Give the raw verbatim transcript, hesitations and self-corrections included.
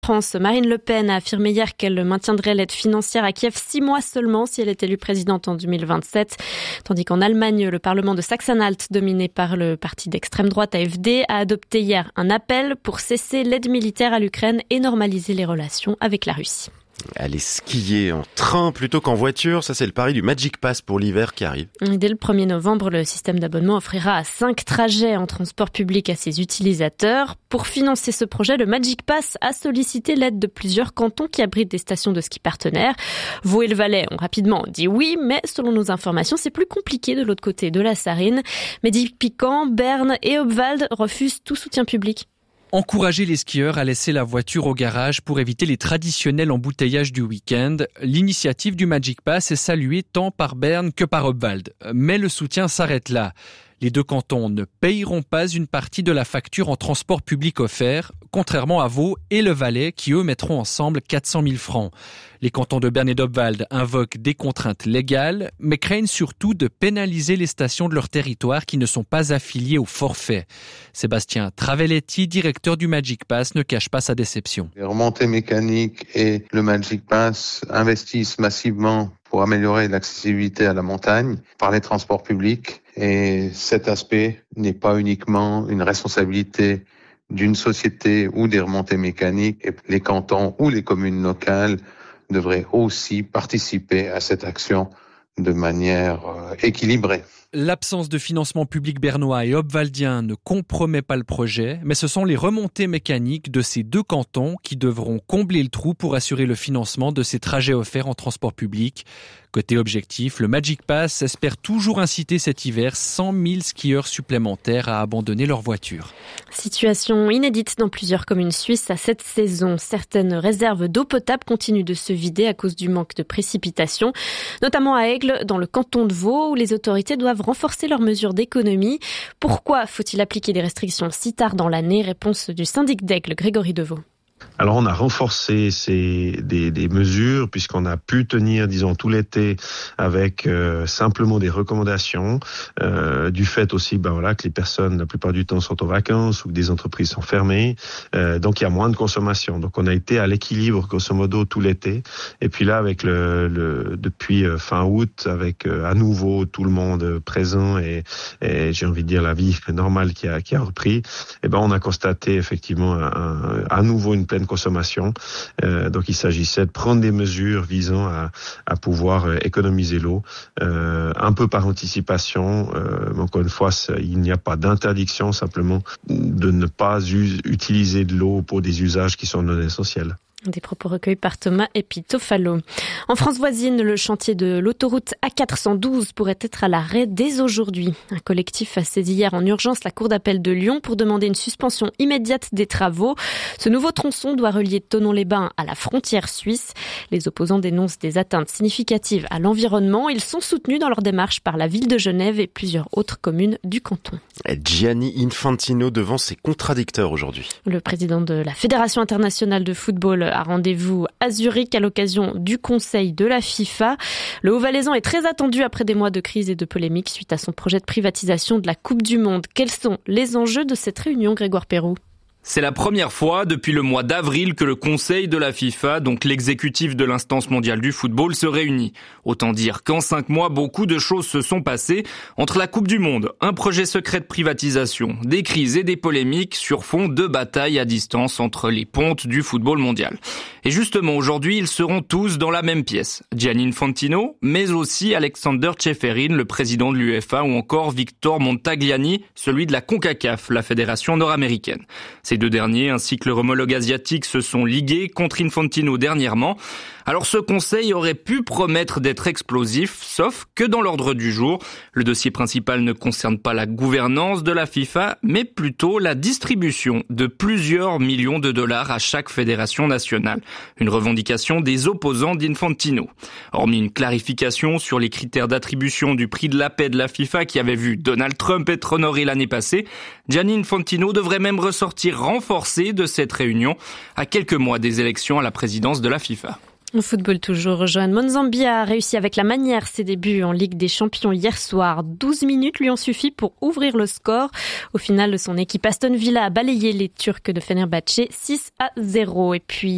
France, Marine Le Pen a affirmé hier qu'elle maintiendrait l'aide financière à Kiev six mois seulement si elle est élue présidente en deux mille vingt-sept. Tandis qu'en Allemagne, le Parlement de Saxe-Anhalt, dominé par le parti d'extrême droite A F D, a adopté hier un appel pour cesser l'aide militaire à l'Ukraine et normaliser les relations avec la Russie. Aller skier en train plutôt qu'en voiture, ça c'est le pari du Magic Pass pour l'hiver qui arrive. Dès le premier novembre, le système d'abonnement offrira cinq trajets en transport public à ses utilisateurs. Pour financer ce projet, le Magic Pass a sollicité l'aide de plusieurs cantons qui abritent des stations de ski partenaires. Vaud et le Valais ont rapidement dit oui, mais selon nos informations, c'est plus compliqué de l'autre côté de la Sarine. Midi-Piquant, Berne et Obwald refusent tout soutien public. Encourager les skieurs à laisser la voiture au garage pour éviter les traditionnels embouteillages du week-end. L'initiative du Magic Pass est saluée tant par Berne que par Obwald. Mais le soutien s'arrête là. Les deux cantons ne payeront pas une partie de la facture en transport public offert, contrairement à Vaud et le Valais qui, eux, mettront ensemble quatre cent mille francs. Les cantons de Berne et d'Obwald invoquent des contraintes légales, mais craignent surtout de pénaliser les stations de leur territoire qui ne sont pas affiliées au forfait. Sébastien Travelletti, directeur du Magic Pass, ne cache pas sa déception. Les remontées mécaniques et le Magic Pass investissent massivement pour améliorer l'accessibilité à la montagne par les transports publics. Et cet aspect n'est pas uniquement une responsabilité d'une société ou des remontées mécaniques. Et les cantons ou les communes locales devraient aussi participer à cette action de manière équilibrée. L'absence de financement public bernois et obwaldien ne compromet pas le projet, mais ce sont les remontées mécaniques de ces deux cantons qui devront combler le trou pour assurer le financement de ces trajets offerts en transport public. Côté objectif, le Magic Pass espère toujours inciter cet hiver cent mille skieurs supplémentaires à abandonner leur voiture. Situation inédite dans plusieurs communes suisses à cette saison. Certaines réserves d'eau potable continuent de se vider à cause du manque de précipitations, notamment à Aigle, dans le canton de Vaud, où les autorités doivent renforcer leurs mesures d'économie. Pourquoi faut-il appliquer des restrictions si tard dans l'année? Réponse du syndic d'Aigle, Grégory Deveau. Alors on a renforcé ces, des, des mesures puisqu'on a pu tenir, disons, tout l'été avec euh, simplement des recommandations, euh, du fait aussi, ben voilà, que les personnes la plupart du temps sont en vacances ou que des entreprises sont fermées, euh, donc il y a moins de consommation. Donc on a été à l'équilibre grosso modo tout l'été. Et puis là, avec le, le depuis fin août, avec euh, à nouveau tout le monde présent et, et j'ai envie de dire la vie normale qui a qui a repris, et ben on a constaté effectivement un, un, à nouveau une pleine consommation. Euh, donc il s'agissait de prendre des mesures visant à, à pouvoir économiser l'eau, euh, un peu par anticipation. Euh, encore une fois, il n'y a pas d'interdiction, simplement de ne pas u- utiliser de l'eau pour des usages qui sont non essentiels. Des propos recueillis par Thomas Epitofalo. En France voisine, le chantier de l'autoroute A quatre cent douze pourrait être à l'arrêt dès aujourd'hui. Un collectif a saisi hier en urgence la cour d'appel de Lyon pour demander une suspension immédiate des travaux. Ce nouveau tronçon doit relier Thonon-les-Bains à la frontière suisse. Les opposants dénoncent des atteintes significatives à l'environnement. Ils sont soutenus dans leur démarche par la ville de Genève et plusieurs autres communes du canton. Gianni Infantino devant ses contradicteurs aujourd'hui. Le président de la Fédération internationale de football a rendez-vous à Zurich à l'occasion du Conseil de la FIFA. Le Haut-Valaisan est très attendu après des mois de crise et de polémiques suite à son projet de privatisation de la Coupe du Monde. Quels sont les enjeux de cette réunion, Grégoire Perroux? C'est la première fois depuis le mois d'avril que le Conseil de la FIFA, donc l'exécutif de l'instance mondiale du football, se réunit. Autant dire qu'en cinq mois, beaucoup de choses se sont passées. Entre la Coupe du Monde, un projet secret de privatisation, des crises et des polémiques sur fond de batailles à distance entre les pontes du football mondial. Et justement, aujourd'hui, ils seront tous dans la même pièce. Gianni Infantino, mais aussi Alexander Ceferin, le président de l'U F A, ou encore Victor Montagliani, celui de la CONCACAF, la fédération nord-américaine. Ces deux derniers, ainsi que leur homologue asiatique, se sont ligués contre Infantino dernièrement. Alors ce conseil aurait pu promettre d'être explosif, sauf que dans l'ordre du jour, le dossier principal ne concerne pas la gouvernance de la FIFA, mais plutôt la distribution de plusieurs millions de dollars à chaque fédération nationale. Une revendication des opposants d'Infantino. Hormis une clarification sur les critères d'attribution du prix de la paix de la FIFA qui avait vu Donald Trump être honoré l'année passée, Gianni Infantino devrait même ressortir renforcé de cette réunion à quelques mois des élections à la présidence de la FIFA. Au football toujours, Johan Monzambi a réussi avec la manière ses débuts en Ligue des Champions hier soir. douze minutes lui ont suffi pour ouvrir le score. Au final, son équipe Aston Villa a balayé les Turcs de Fenerbahçe six à zéro. Et puis